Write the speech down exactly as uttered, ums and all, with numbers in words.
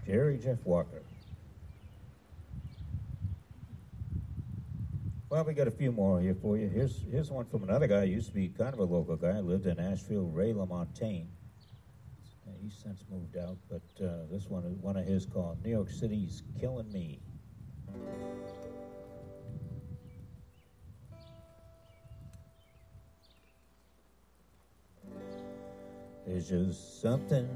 Jerry Jeff Walker. Well, we got a few more here for you. Here's here's one from another guy who used to be kind of a local guy. Lived in Asheville, Ray LaMontagne. Uh, He's since moved out, but uh, this one is one of his called New York City's Killing Me. There's just something